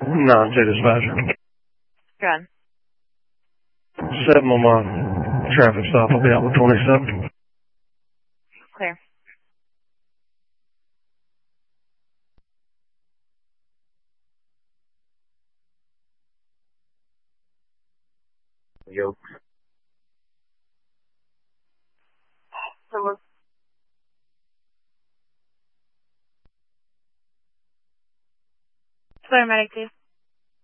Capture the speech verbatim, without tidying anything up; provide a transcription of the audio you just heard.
Non-state dispatcher. Good. Seven on my traffic stop. I'll be out with twenty-seven. Clear. Yo. So, paramedic, please.